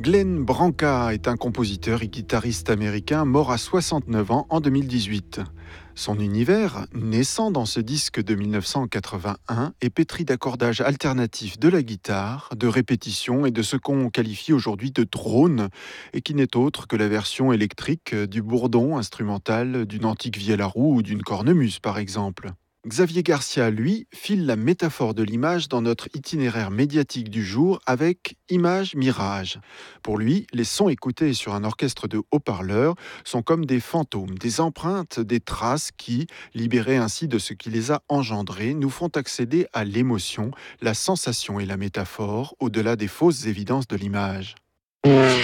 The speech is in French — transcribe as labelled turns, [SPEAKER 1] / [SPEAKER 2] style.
[SPEAKER 1] Glenn Branca est un compositeur et guitariste américain mort à 69 ans en 2018. Son univers, naissant dans ce disque de 1981, est pétri d'accordages alternatifs de la guitare, de répétitions et de ce qu'on qualifie aujourd'hui de drone, et qui n'est autre que la version électrique du bourdon instrumental d'une antique vielle à roue ou d'une cornemuse par exemple. Xavier Garcia, lui, file la métaphore de l'image dans notre itinéraire médiatique du jour avec Image Mirage. Pour lui, les sons écoutés sur un orchestre de haut-parleurs sont comme des fantômes, des empreintes, des traces qui, libérées ainsi de ce qui les a engendrés, nous font accéder à l'émotion, la sensation et la métaphore au-delà des fausses évidences de l'image.